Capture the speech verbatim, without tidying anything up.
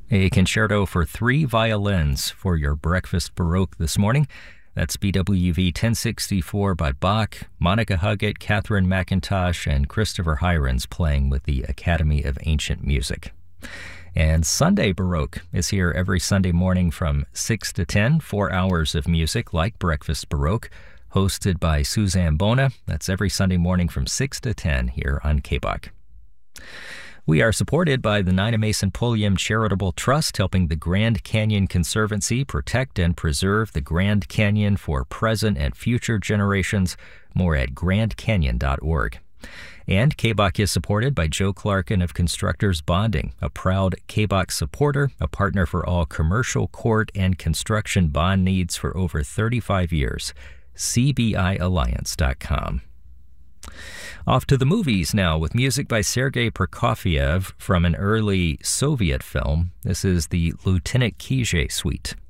A concerto for three violins for your breakfast Baroque this morning. That's B W V ten sixty-four by Bach, Monica Huggett, Catherine McIntosh, and Christopher Hirons playing with the Academy of Ancient Music. And Sunday Baroque is here every Sunday morning from six to ten, four hours of music like Breakfast Baroque, hosted by Suzanne Bona. That's every Sunday morning from six to ten here on K B O C. We are supported by the Nina Mason Pulliam Charitable Trust, helping the Grand Canyon Conservancy protect and preserve the Grand Canyon for present and future generations. More at grand canyon dot org. And K B O C is supported by Joe Clarkin of Constructors Bonding, a proud K B O C supporter, a partner for all commercial, court, and construction bond needs for over thirty-five years. C B I alliance dot com. Off to the movies now with music by Sergei Prokofiev from an early Soviet film. This is the Lieutenant Kijé Suite.